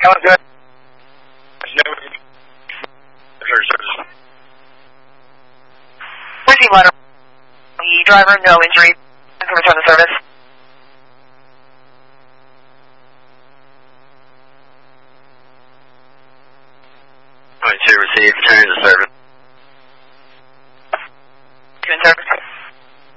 Sounds good. Receive letter. The driver, no injury. Can return to service. Point 2, receive, return to service.